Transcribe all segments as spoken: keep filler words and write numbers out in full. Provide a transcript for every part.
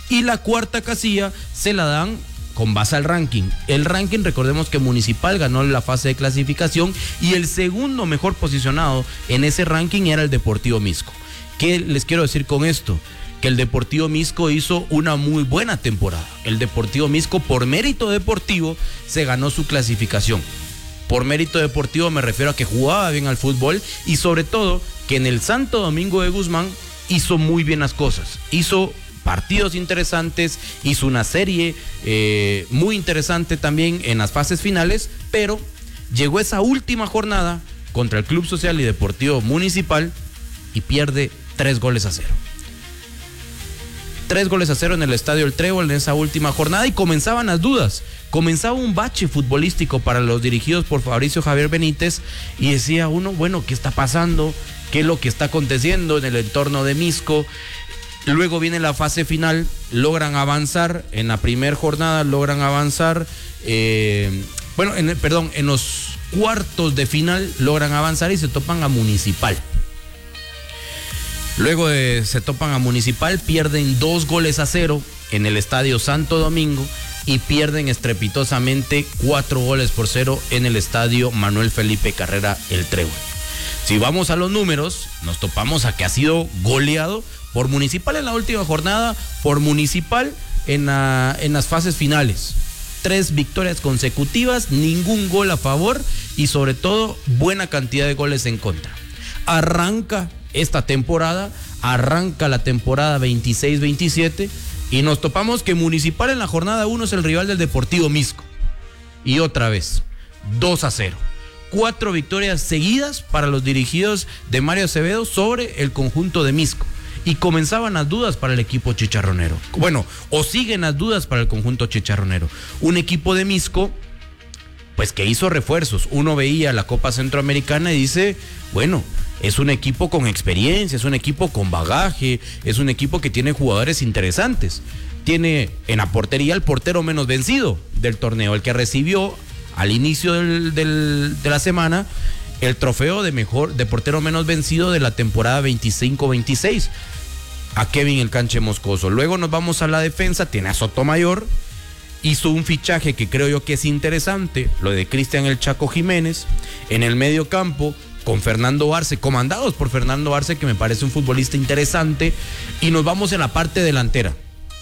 Y la cuarta casilla se la dan con base al ranking. El ranking, recordemos que Municipal ganó la fase de clasificación y el segundo mejor posicionado en ese ranking era el Deportivo Misco. ¿Qué les quiero decir con esto? Que el Deportivo Misco hizo una muy buena temporada. El Deportivo Misco, por mérito deportivo, se ganó su clasificación. Por mérito deportivo me refiero a que jugaba bien al fútbol y sobre todo que en el Santo Domingo de Guzmán hizo muy bien las cosas. Hizo partidos interesantes, hizo una serie eh, muy interesante también en las fases finales, pero llegó esa última jornada contra el Club Social y Deportivo Municipal y pierde tres goles a cero. Tres goles a cero en el Estadio El Trébol en esa última jornada y comenzaban las dudas. Comenzaba un bache futbolístico para los dirigidos por Fabricio Javier Benítez y decía uno, bueno, ¿qué está pasando? ¿Qué es lo que está aconteciendo en el entorno de Misco? Luego viene la fase final, logran avanzar, en la primera jornada logran avanzar, eh, bueno, en, perdón, en los cuartos de final logran avanzar y se topan a Municipal. Luego de, se topan a Municipal, pierden dos goles a cero en el Estadio Santo Domingo y pierden estrepitosamente cuatro goles por cero en el Estadio Manuel Felipe Carrera El Trébol. Si vamos a los números, nos topamos a que ha sido goleado por Municipal en la última jornada, por Municipal en, la, en las fases finales. Tres victorias consecutivas, ningún gol a favor y sobre todo buena cantidad de goles en contra. Arranca esta temporada, arranca la temporada veintiséis veintisiete y nos topamos que Municipal en la jornada uno es el rival del Deportivo Misco. Y otra vez, dos a cero. Cuatro victorias seguidas para los dirigidos de Mario Acevedo sobre el conjunto de Misco. Y comenzaban las dudas para el equipo chicharronero. Bueno, o siguen las dudas para el conjunto chicharronero. Un equipo de Misco, pues que hizo refuerzos. Uno veía la Copa Centroamericana y dice, bueno, es un equipo con experiencia, es un equipo con bagaje, es un equipo que tiene jugadores interesantes. Tiene en la portería el portero menos vencido del torneo, el que recibió al inicio del, del, de la semana el trofeo de mejor de portero menos vencido de la temporada veinticinco veintiséis, a Kevin El Canche Moscoso. Luego nos vamos a la defensa, tiene a Sotomayor, hizo un fichaje que creo yo que es interesante, lo de Cristian El Chaco Jiménez. En el medio campo, con Fernando Arce, comandados por Fernando Arce, que me parece un futbolista interesante, y nos vamos en la parte delantera.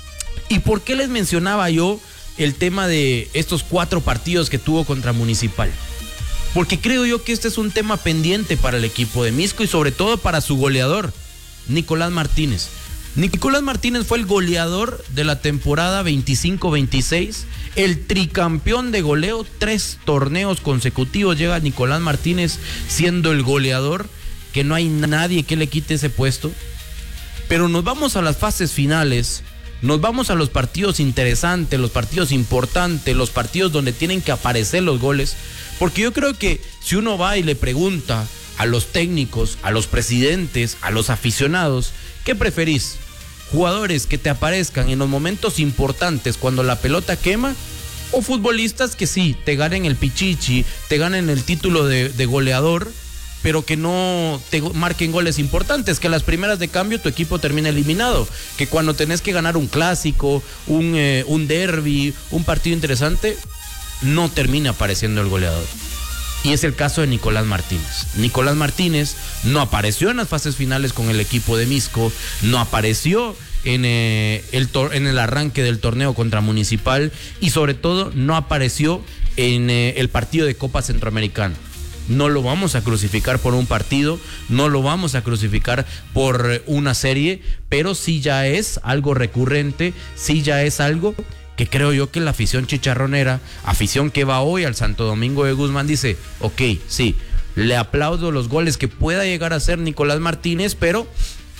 ¿Y por qué les mencionaba yo el tema de estos cuatro partidos que tuvo contra Municipal? Porque creo yo que este es un tema pendiente para el equipo de Misco y sobre todo para su goleador, Nicolás Martínez. Nicolás Martínez fue el goleador de la temporada veinticinco veintiséis, el tricampeón de goleo, tres torneos consecutivos llega Nicolás Martínez siendo el goleador, que no hay nadie que le quite ese puesto. Pero nos vamos a las fases finales, nos vamos a los partidos interesantes, los partidos importantes, los partidos donde tienen que aparecer los goles, porque yo creo que si uno va y le pregunta a los técnicos, a los presidentes, a los aficionados, ¿qué preferís? ¿Jugadores que te aparezcan en los momentos importantes cuando la pelota quema? ¿O futbolistas que sí, te ganen el pichichi, te ganen el título de, de goleador, pero que no te marquen goles importantes, que a las primeras de cambio tu equipo termina eliminado, que cuando tenés que ganar un clásico, un, eh, un derbi, un partido interesante, no termina apareciendo el goleador? Y es el caso de Nicolás Martínez. Nicolás Martínez no apareció en las fases finales con el equipo de Misco, no apareció en, eh, el, tor- en el arranque del torneo contra Municipal y sobre todo no apareció en eh, el partido de Copa Centroamericana. No lo vamos a crucificar por un partido, no lo vamos a crucificar por una serie, pero sí ya es algo recurrente, sí ya es algo que creo yo que la afición chicharronera, afición que va hoy al Santo Domingo de Guzmán, dice, ok, sí, le aplaudo los goles que pueda llegar a hacer Nicolás Martínez, pero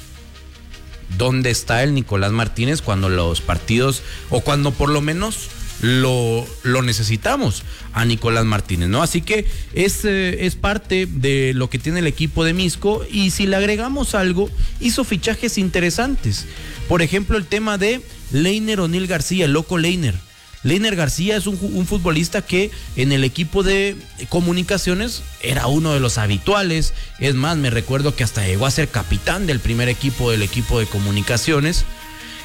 ¿dónde está el Nicolás Martínez cuando los partidos, o cuando por lo menos lo, lo necesitamos a Nicolás Martínez, ¿no? Así que es, eh, es parte de lo que tiene el equipo de Misco, y si le agregamos algo, hizo fichajes interesantes. Por ejemplo, el tema de Leiner O'Neill García, el loco Leiner. Leiner García es un, un futbolista que en el equipo de comunicaciones era uno de los habituales. Es más, me recuerdo que hasta llegó a ser capitán del primer equipo del equipo de comunicaciones.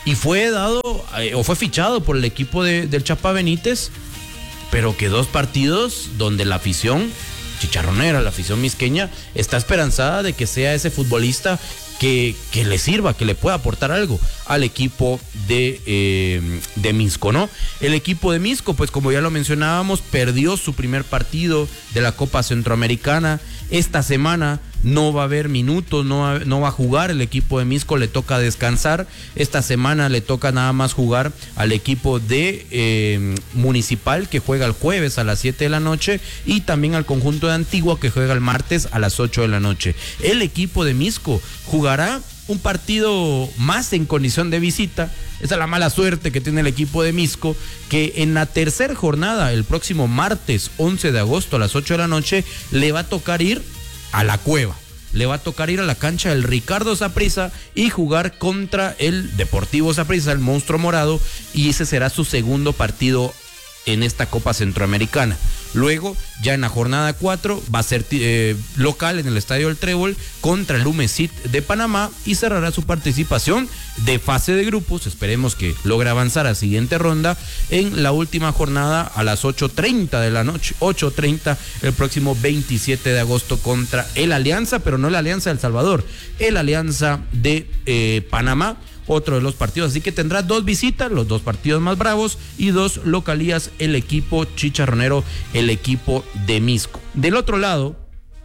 y fue dado eh, o fue fichado por el equipo de, del Chapa Benítez, pero que dos partidos donde la afición chicharronera, la afición misqueña, está esperanzada de que sea ese futbolista que, que le sirva, que le pueda aportar algo al equipo de, eh, de Misco, ¿no? El equipo de Misco, pues como ya lo mencionábamos, perdió su primer partido de la Copa Centroamericana. Esta semana no va a haber minutos, no va, no va a jugar el equipo de Misco, le toca descansar. Esta semana le toca nada más jugar al equipo de eh, Municipal, que juega el jueves a las siete de la noche, y también al conjunto de Antigua, que juega el martes a las ocho de la noche. El equipo de Misco jugará un partido más en condición de visita. Esa es la mala suerte que tiene el equipo de Misco, que en la tercera jornada, el próximo martes once de agosto a las ocho de la noche, le va a tocar ir a la Cueva. Le va a tocar ir a la cancha del Ricardo Saprissa y jugar contra el Deportivo Saprissa, el monstruo morado, y ese será su segundo partido en esta Copa Centroamericana. Luego, ya en la jornada cuatro, va a ser eh, local en el Estadio El Trébol contra el Humesit de Panamá y cerrará su participación de fase de grupos. Esperemos que logre avanzar a la siguiente ronda en la última jornada a las ocho treinta de la noche, ocho treinta el próximo veintisiete de agosto contra el Alianza, pero no la Alianza de El Salvador, el Alianza de eh, Panamá. Otro de los partidos, así que tendrá dos visitas, los dos partidos más bravos, y dos localías el equipo chicharronero, el equipo de Misco. Del otro lado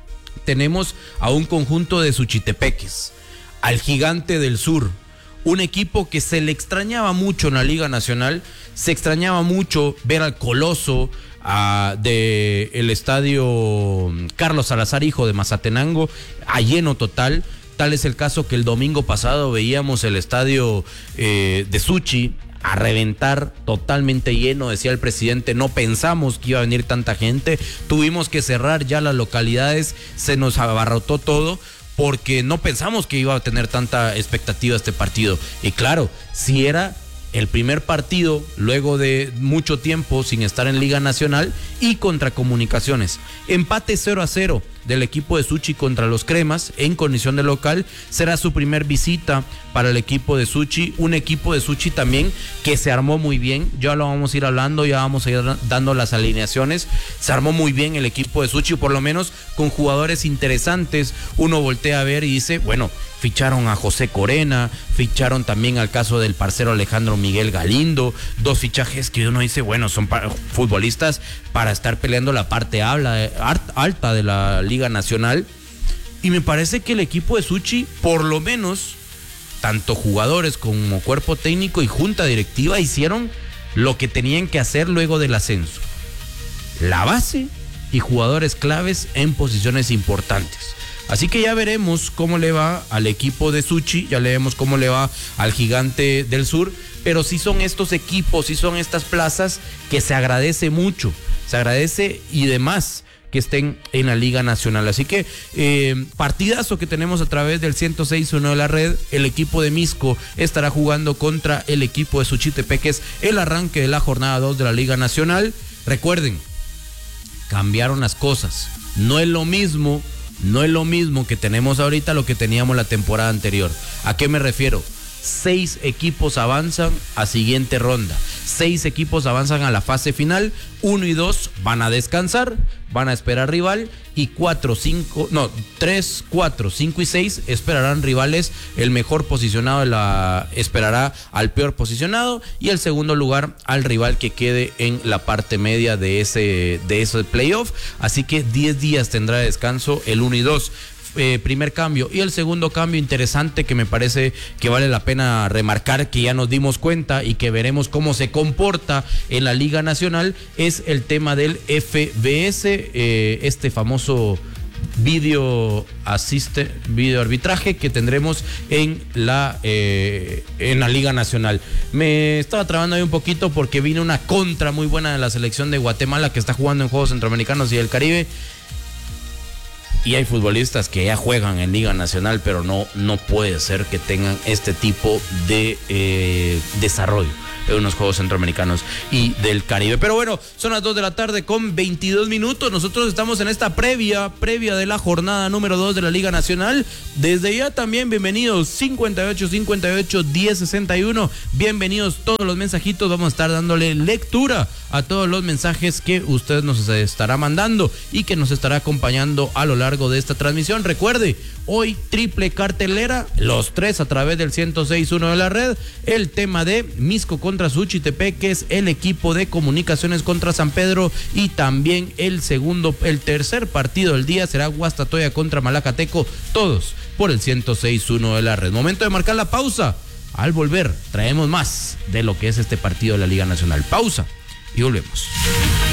tenemos a un conjunto de Suchitepeques, al Gigante del Sur, un equipo que se le extrañaba mucho en la Liga Nacional, se extrañaba mucho ver al Coloso uh, de el estadio Carlos Salazar Hijo de Mazatenango a lleno total. Tal es el caso que el domingo pasado veíamos el estadio eh, de Suchi a reventar, totalmente lleno. Decía el presidente, no pensamos que iba a venir tanta gente, tuvimos que cerrar ya las localidades, se nos abarrotó todo porque no pensamos que iba a tener tanta expectativa este partido. Y claro, si era el primer partido luego de mucho tiempo sin estar en Liga Nacional y contra Comunicaciones. Empate cero a cero del equipo de Suchi contra los Cremas en condición de local. Será su primer visita para el equipo de Suchi, un equipo de Suchi también que se armó muy bien. Ya lo vamos a ir hablando, ya vamos a ir dando las alineaciones. Se armó muy bien el equipo de Suchi, por lo menos con jugadores interesantes. Uno voltea a ver y dice, bueno, ficharon a José Corena, ficharon también al caso del parcero Alejandro Miguel Galindo, dos fichajes que uno dice, bueno, son para, futbolistas para estar peleando la parte habla, alta de la Liga Nacional. Y me parece que el equipo de Suchi, por lo menos, tanto jugadores como cuerpo técnico y junta directiva, hicieron lo que tenían que hacer luego del ascenso. La base y jugadores claves en posiciones importantes. Así que ya veremos cómo le va al equipo de Suchi, ya veremos cómo le va al Gigante del Sur, pero sí son estos equipos, sí son estas plazas que se agradece mucho, se agradece y demás que estén en la Liga Nacional. Así que eh, partidazo que tenemos a través del ciento seis punto uno de la red. El equipo de Misco estará jugando contra el equipo de Suchitepeques el arranque de la jornada dos de la Liga Nacional. Recuerden, cambiaron las cosas, no es lo mismo No es lo mismo que tenemos ahorita lo que teníamos la temporada anterior. ¿A qué me refiero? Seis equipos avanzan a siguiente ronda. Seis equipos avanzan a la fase final. Uno y dos van a descansar, van a esperar rival. Y cuatro, cinco, no, tres, cuatro, cinco y seis esperarán rivales. El mejor posicionado de la, esperará al peor posicionado. Y el segundo lugar al rival que quede en la parte media de ese, de ese playoff. Así que diez días tendrá de descanso el uno y dos. Eh, primer cambio. Y el segundo cambio interesante que me parece que vale la pena remarcar, que ya nos dimos cuenta y que veremos cómo se comporta en la Liga Nacional, es el tema del F B S, eh, este famoso video asiste, video arbitraje que tendremos en la eh, en la Liga Nacional. Me estaba trabando ahí un poquito porque vino una contra muy buena de la selección de Guatemala que está jugando en Juegos Centroamericanos y del Caribe. Y hay futbolistas que ya juegan en Liga Nacional, pero no, no puede ser que tengan este tipo de eh, desarrollo. en unos Juegos Centroamericanos y del Caribe. Pero bueno, son las dos de la tarde con veintidós minutos. Nosotros estamos en esta previa, previa de la jornada número dos de la Liga Nacional. Desde ya también bienvenidos cincuenta y ocho, cincuenta y ocho, diez, sesenta y uno. Bienvenidos todos los mensajitos. Vamos a estar dándole lectura a todos los mensajes que usted nos estará mandando y que nos estará acompañando a lo largo de esta transmisión. Recuerde, hoy triple cartelera, los tres a través del ciento seis punto uno de la red. El tema de Misco contra Suchitepeques, el equipo de Comunicaciones contra San Pedro, y también el segundo, el tercer partido del día será Guastatoya contra Malacateco, todos por el ciento seis punto uno de la red. Momento de marcar la pausa. Al volver traemos más de lo que es este partido de la Liga Nacional. Pausa y volvemos.